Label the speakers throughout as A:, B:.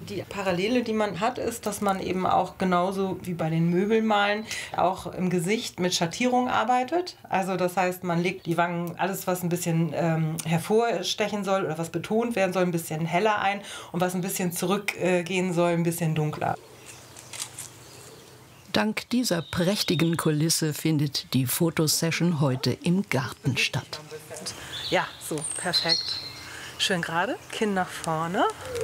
A: Die Parallele, die man hat, ist, dass man eben auch genauso wie bei den Möbelmalen auch im Gesicht mit Schattierung arbeitet. Also das heißt, man legt die Wangen, alles was ein bisschen hervorstechen soll oder was betont werden soll, ein bisschen heller ein und was ein bisschen zurückgehen soll, ein bisschen dunkler.
B: Dank dieser prächtigen Kulisse findet die Fotosession heute im Garten statt.
A: Ja, so, perfekt. Schön gerade, Kinn nach vorne.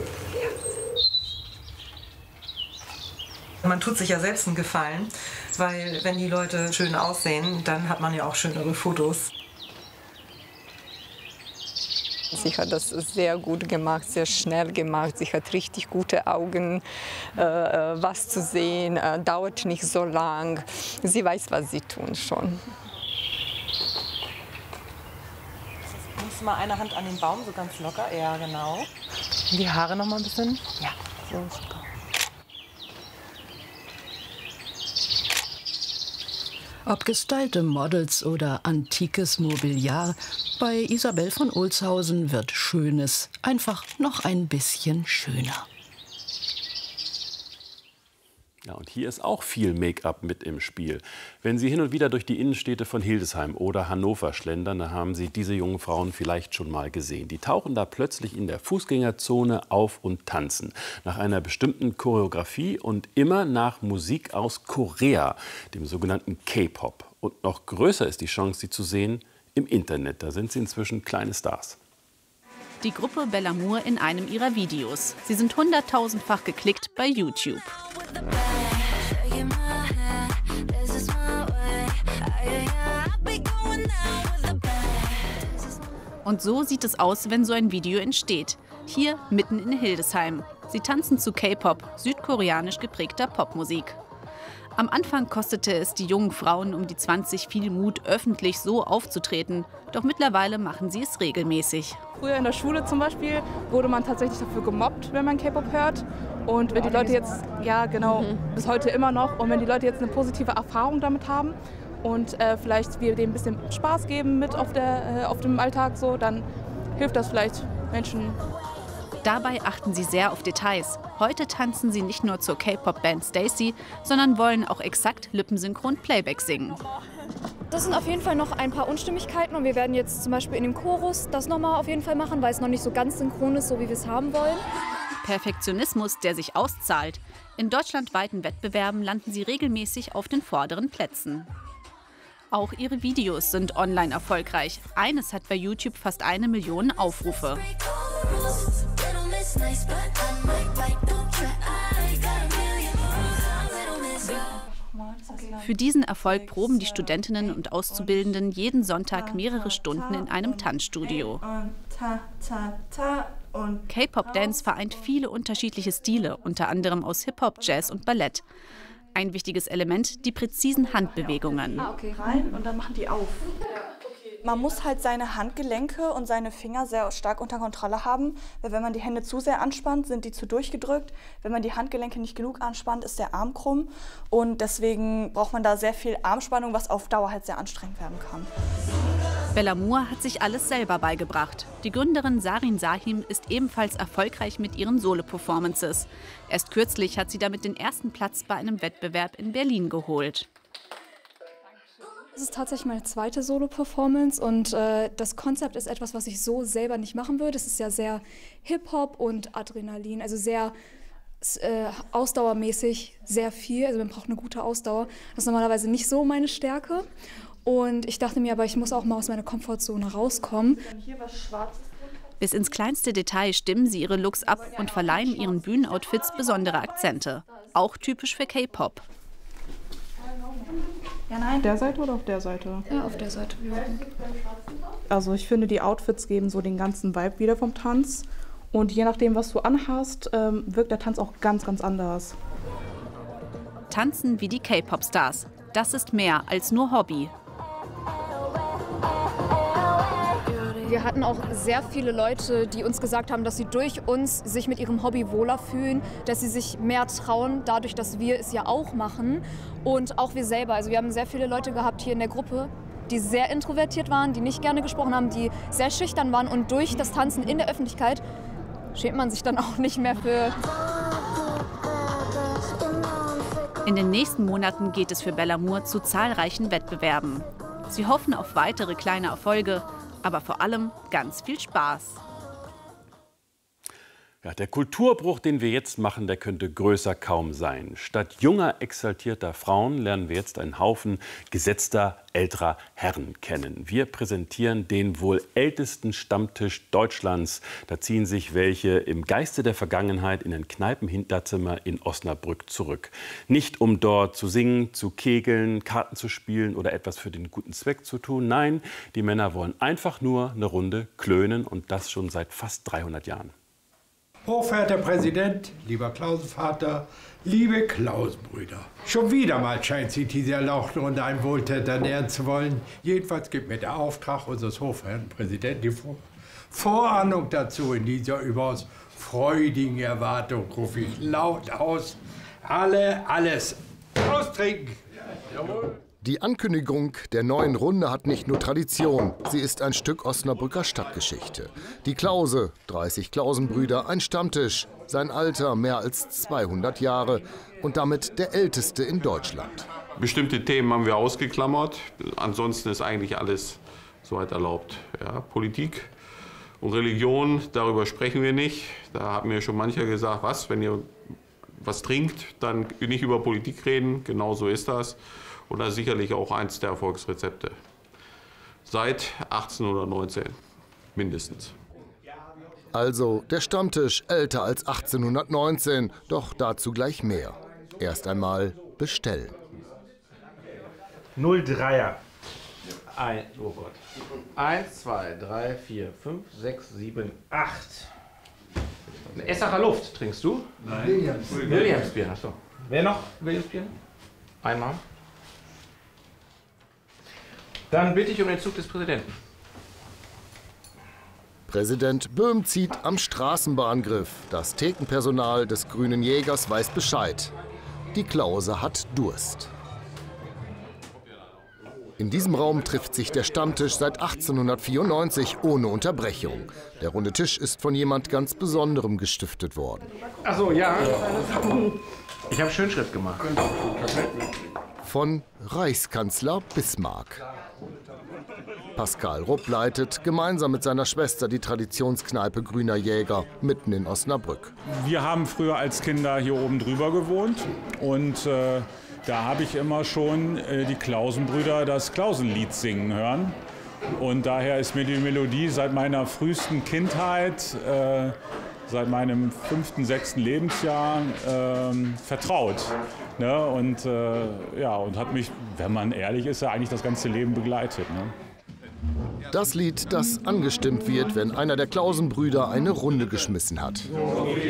A: Man tut sich ja selbst einen Gefallen, weil wenn die Leute schön aussehen, dann hat man ja auch schönere Fotos.
C: Sie hat das sehr gut gemacht, sehr schnell gemacht. Sie hat richtig gute Augen, was zu sehen, dauert nicht so lang. Sie weiß, was sie tun schon.
A: Nimmst mal eine Hand an den Baum, so ganz locker. Ja, genau. Die Haare noch mal ein bisschen. Ja, so super.
B: Ob gestylte Models oder antikes Mobiliar, bei Isabel von Olshausen wird Schönes einfach noch ein bisschen schöner.
D: Ja, und hier ist auch viel Make-up mit im Spiel. Wenn Sie hin und wieder durch die Innenstädte von Hildesheim oder Hannover schlendern, dann haben Sie diese jungen Frauen vielleicht schon mal gesehen. Die tauchen da plötzlich in der Fußgängerzone auf und tanzen. Nach einer bestimmten Choreografie und immer nach Musik aus Korea, dem sogenannten K-Pop. Und noch größer ist die Chance, sie zu sehen im Internet. Da sind sie inzwischen kleine Stars.
E: Die Gruppe Bell'Amour in einem ihrer Videos. Sie sind 100.000-fach geklickt bei YouTube. Und so sieht es aus, wenn so ein Video entsteht. Hier mitten in Hildesheim. Sie tanzen zu K-Pop, südkoreanisch geprägter Popmusik. Am Anfang kostete es die jungen Frauen um die 20 viel Mut, öffentlich so aufzutreten. Doch mittlerweile machen sie es regelmäßig.
F: Früher in der Schule zum Beispiel wurde man tatsächlich dafür gemobbt, wenn man K-Pop hört. Und wenn die Leute jetzt, ja genau, bis heute immer noch, und wenn die Leute jetzt eine positive Erfahrung damit haben und vielleicht wir denen ein bisschen Spaß geben mit auf dem Alltag, so, dann hilft das vielleicht Menschen.
E: Dabei achten sie sehr auf Details. Heute tanzen sie nicht nur zur K-Pop-Band Stacey, sondern wollen auch exakt lippensynchron Playback singen.
G: Das sind auf jeden Fall noch ein paar Unstimmigkeiten und wir werden jetzt zum Beispiel in dem Chorus das nochmal auf jeden Fall machen, weil es noch nicht so ganz synchron ist, so wie wir es haben wollen.
E: Perfektionismus, der sich auszahlt. In deutschlandweiten Wettbewerben landen sie regelmäßig auf den vorderen Plätzen. Auch ihre Videos sind online erfolgreich. Eines hat bei YouTube fast 1 Million Aufrufe. Für diesen Erfolg proben die Studentinnen und Auszubildenden jeden Sonntag mehrere Stunden in einem Tanzstudio. K-Pop-Dance vereint viele unterschiedliche Stile, unter anderem aus Hip-Hop, Jazz und Ballett. Ein wichtiges Element, die präzisen Handbewegungen.
F: Okay, rein und dann machen die auf.
H: Man muss halt seine Handgelenke und seine Finger sehr stark unter Kontrolle haben, weil wenn man die Hände zu sehr anspannt, sind die zu durchgedrückt. Wenn man die Handgelenke nicht genug anspannt, ist der Arm krumm und deswegen braucht man da sehr viel Armspannung, was auf Dauer halt sehr anstrengend werden kann.
E: Bell'Amour hat sich alles selber beigebracht. Die Gründerin Sarin Sahim ist ebenfalls erfolgreich mit ihren Solo-Performances. Erst kürzlich hat sie damit den ersten Platz bei einem Wettbewerb in Berlin geholt.
G: Das ist tatsächlich meine zweite Solo-Performance und das Konzept ist etwas, was ich so selber nicht machen würde. Es ist ja sehr Hip-Hop und Adrenalin, also sehr ausdauermäßig, sehr viel. Also man braucht eine gute Ausdauer. Das ist normalerweise nicht so meine Stärke. Und ich dachte mir aber, ich muss auch mal aus meiner Komfortzone rauskommen.
E: Bis ins kleinste Detail stimmen sie ihre Looks ab und verleihen ihren Bühnenoutfits besondere Akzente. Auch typisch für K-Pop.
F: Ja, nein. Auf der Seite oder auf der Seite?
G: Ja, auf der Seite.
F: Also ich finde, die Outfits geben so den ganzen Vibe wieder vom Tanz. Und je nachdem, was du anhast, wirkt der Tanz auch ganz, ganz anders.
E: Tanzen wie die K-Pop-Stars. Das ist mehr als nur Hobby.
G: Wir hatten auch sehr viele Leute, die uns gesagt haben, dass sie durch uns sich mit ihrem Hobby wohler fühlen, dass sie sich mehr trauen, dadurch, dass wir es ja auch machen. Und auch wir selber. Also wir haben sehr viele Leute gehabt hier in der Gruppe, die sehr introvertiert waren, die nicht gerne gesprochen haben, die sehr schüchtern waren. Und durch das Tanzen in der Öffentlichkeit schämt man sich dann auch nicht mehr für
E: In den nächsten Monaten geht es für Bel-Amour zu zahlreichen Wettbewerben. Sie hoffen auf weitere kleine Erfolge, aber vor allem ganz viel Spaß.
D: Ja, der Kulturbruch, den wir jetzt machen, der könnte größer kaum sein. Statt junger, exaltierter Frauen lernen wir jetzt einen Haufen gesetzter, älterer Herren kennen. Wir präsentieren den wohl ältesten Stammtisch Deutschlands. Da ziehen sich welche im Geiste der Vergangenheit in ein Kneipenhinterzimmer in Osnabrück zurück. Nicht um dort zu singen, zu kegeln, Karten zu spielen oder etwas für den guten Zweck zu tun. Nein, die Männer wollen einfach nur eine Runde klönen und das schon seit fast 300 Jahren.
I: Hochverehrter Präsident, lieber Klausenvater, liebe Klausenbrüder. Schon wieder mal scheint sich diese erlauchte Runde einem Wohltäter nähern zu wollen. Jedenfalls gibt mir der Auftrag unseres hochverehrten Präsidenten die Vorahnung dazu. In dieser überaus freudigen Erwartung rufe ich laut aus: alles austrinken. Jawohl.
J: Die Ankündigung der neuen Runde hat nicht nur Tradition, sie ist ein Stück Osnabrücker Stadtgeschichte. Die Klause, 30 Klausenbrüder, ein Stammtisch, sein Alter mehr als 200 Jahre und damit der älteste in Deutschland.
K: Bestimmte Themen haben wir ausgeklammert, ansonsten ist eigentlich alles soweit erlaubt. Ja, Politik und Religion, darüber sprechen wir nicht. Da hat mir schon mancher gesagt, was, wenn ihr was trinkt, dann nicht über Politik reden, genau so ist das. Und das ist sicherlich auch eins der Erfolgsrezepte. Seit 1819 mindestens.
J: Also der Stammtisch älter als 1819, doch dazu gleich mehr. Erst einmal bestellen.
L: 03er. Oh Gott. 1, 2, 3, 4, 5, 6, 7, 8. Essacher Luft trinkst du?
I: Nein.
L: Williamsbier, achso. Wer noch Williamsbier? Einmal. Dann bitte ich um den Zug des Präsidenten.
J: Präsident Böhm zieht am Straßenbahngriff. Das Thekenpersonal des Grünen Jägers weiß Bescheid. Die Klause hat Durst. In diesem Raum trifft sich der Stammtisch seit 1894 ohne Unterbrechung. Der runde Tisch ist von jemand ganz Besonderem gestiftet worden.
L: Ach so, ja. Ich habe Schönschrift gemacht.
J: Von Reichskanzler Bismarck. Pascal Rupp leitet gemeinsam mit seiner Schwester die Traditionskneipe Grüner Jäger mitten in Osnabrück.
M: Wir haben früher als Kinder hier oben drüber gewohnt und da habe ich immer schon die Klausenbrüder das Klausenlied singen hören. Und daher ist mir die Melodie seit meiner frühesten Kindheit, seit meinem 5., 6. Lebensjahr vertraut. Ne? Und hat mich, wenn man ehrlich ist, ja eigentlich das ganze Leben begleitet. Ne?
J: Das Lied, das angestimmt wird, wenn einer der Klausenbrüder eine Runde geschmissen hat.